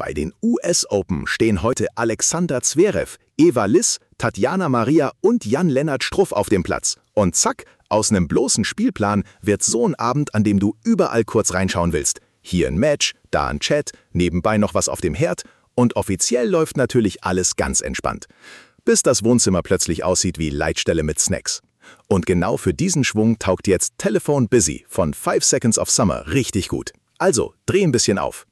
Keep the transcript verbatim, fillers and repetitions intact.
Bei den U S Open stehen heute Alexander Zverev, Eva Liss, Tatjana Maria und Jan-Lennart Struff auf dem Platz. Und zack, aus einem bloßen Spielplan wird so ein Abend, an dem du überall kurz reinschauen willst. Hier ein Match, da ein Chat, nebenbei noch was auf dem Herd und offiziell läuft natürlich alles ganz entspannt. Bis das Wohnzimmer plötzlich aussieht wie Leitstelle mit Snacks. Und genau für diesen Schwung taugt jetzt Telephone Busy von Five Seconds of Summer richtig gut. Also, dreh ein bisschen auf.